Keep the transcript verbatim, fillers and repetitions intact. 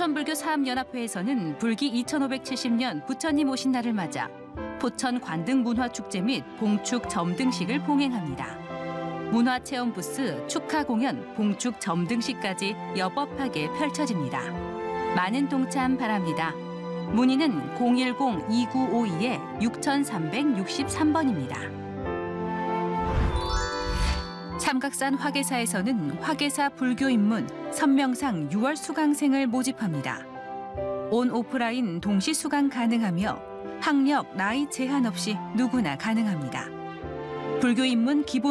포천불교 사업연합회에서는 불기 이천오백칠십 년 부처님 오신 날을 맞아 포천 관등 문화축제 및 봉축 점등식을 봉행합니다. 문화체험 부스, 축하 공연, 봉축 점등식까지 여법하게 펼쳐집니다. 많은 동참 바랍니다. 문의는 공일공 이구오이 육삼육삼 번입니다. 삼각산 화계사에서는 화계사 불교 입문 선명상 유월 수강생을 모집합니다. 온 오프라인 동시 수강 가능하며 학력, 나이 제한 없이 누구나 가능합니다. 불교 입문 기본